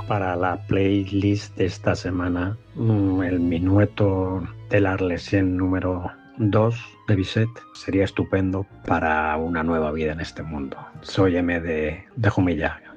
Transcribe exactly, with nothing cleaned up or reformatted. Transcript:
para la playlist de esta semana mm, el minueto del Arlesien número dos de Bizet sería estupendo para una nueva vida en este mundo. Soy M de, de Jumilla.